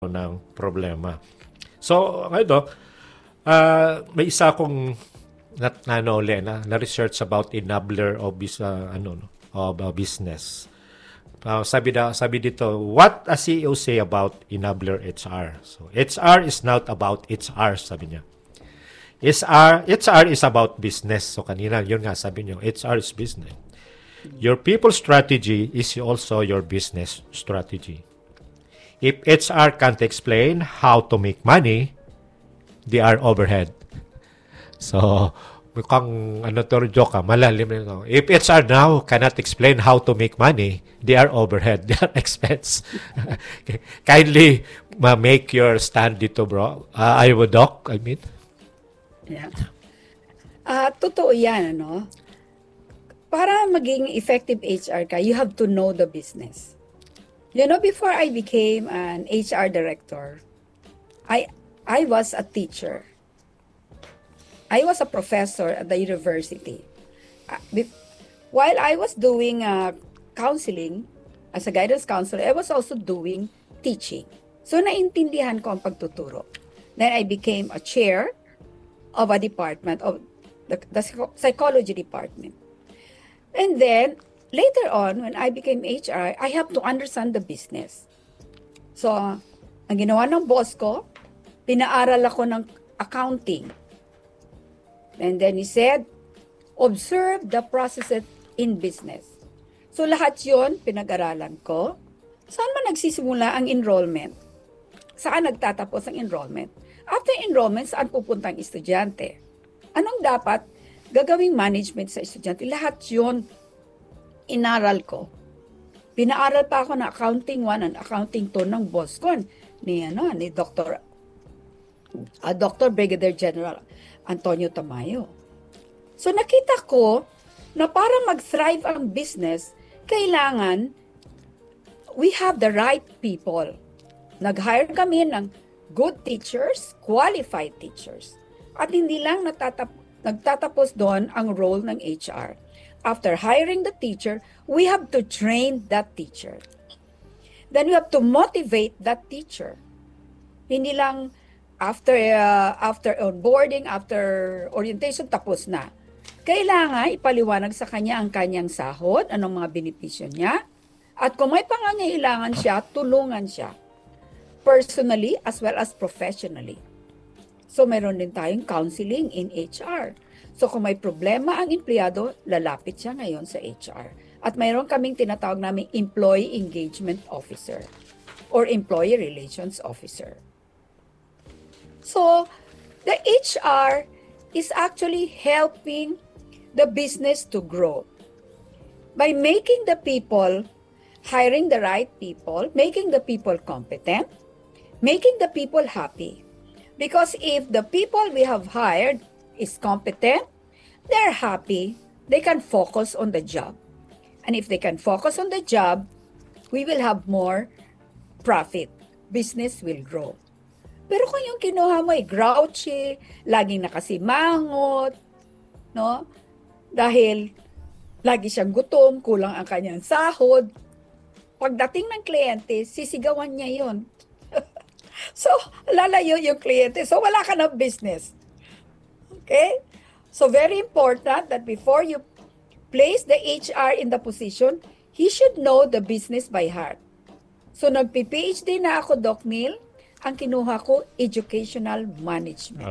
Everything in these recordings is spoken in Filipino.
ng problema. So, ngayon, may isa akong na research about enabler of business. Sabi dito, what a CEO say about enabler HR? So, HR is not about HR, sabi niya. HR is about business. So, kanina, yun nga, sabi niyo, HR is business. Your people strategy is also your business strategy. If HR can't explain how to make money, they are overhead. So, mukhang joke malalim nito. If HR now cannot explain how to make money, they are overhead, they are expense. Kindly make your stand dito, bro. Doc, I mean. Yeah. Totoo yan, ano? Para maging effective HR ka, you have to know the business. You know, before I became an HR director, I was a teacher. I was a professor at the university. While I was doing counseling, as a guidance counselor, I was also doing teaching. So, naintindihan ko ang pagtuturo. Then, I became a chair of a department, of the psychology department. And then, later on, when I became HR, I have to understand the business. So, ang ginawa ng boss ko, pinaaral ako ng accounting. And then he said, observe the processes in business. So, lahat yon pinag-aralan ko. Saan man nagsisimula ang enrollment? Saan nagtatapos ang enrollment? After enrollment, saan pupunta ang estudyante? Anong dapat gagawing management sa estudyante? Lahat yon inaral ko. Pinaaral pa ako na accounting 1 and accounting 2 ng boss ko ni Dr. Brigadier General Antonio Tamayo. So nakita ko na para mag-thrive ang business, kailangan we have the right people. Nag-hire kami ng good teachers, qualified teachers. At hindi lang nagtatapos doon ang role ng HR. After hiring the teacher, we have to train that teacher. Then we have to motivate that teacher. Hindi lang after onboarding, after orientation, tapos na. Kailangan ipaliwanag sa kanya ang kanyang sahod, anong mga benepisyo niya, at kung may pangangailangan siya, tulungan siya. Personally as well as professionally. So, meron din tayong counseling in HR. So, kung may problema ang empleyado, lalapit siya ngayon sa HR. At mayroon kaming tinatawag namin Employee Engagement Officer or Employee Relations Officer. So, the HR is actually helping the business to grow by making the people, hiring the right people, making the people competent, making the people happy. Because if the people we have hired is competent, they're happy, they can focus on the job. And if they can focus on the job, we will have more profit. Business will grow. Pero kung yung kinuha mo ay grouchy, laging nakasimangot, no? Dahil lagi siyang gutom, kulang ang kanyang sahod, pagdating ng kliyente, sisigawan niya yon. So, lalayo yung kliyente. So, wala ka ng business. Okay? So, very important that before you place the HR in the position, he should know the business by heart. So, nagpi-PhD na ako, Doc Neil. Ang kinuha ko, educational management.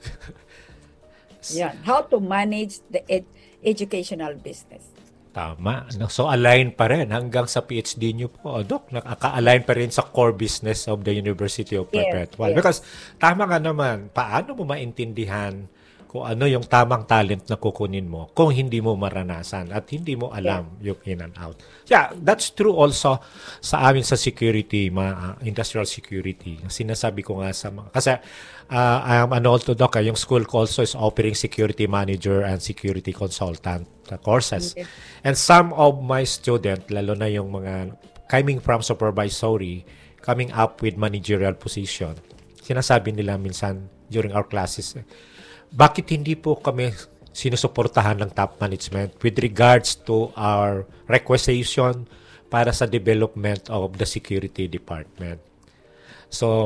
Yan. How to manage the educational business. Tama. So, align pa rin hanggang sa PhD nyo po, Doc. Nakaka-align pa rin sa core business of the University of Perpetual. Yes. Because, tama nga naman, paano mo maintindihan kung ano yung tamang talent na kukunin mo kung hindi mo maranasan at hindi mo alam yung in and out. Yeah, that's true also sa amin sa security, industrial security. Sinasabi ko nga sa mga, kasi I'm an orthodox, yung school ko also is offering security manager and security consultant courses. Okay. And some of my students, lalo na yung mga coming from supervisory, coming up with managerial position, sinasabi nila minsan during our classes, bakit hindi po kami sinusuportahan ng top management with regards to our requisition para sa development of the security department? So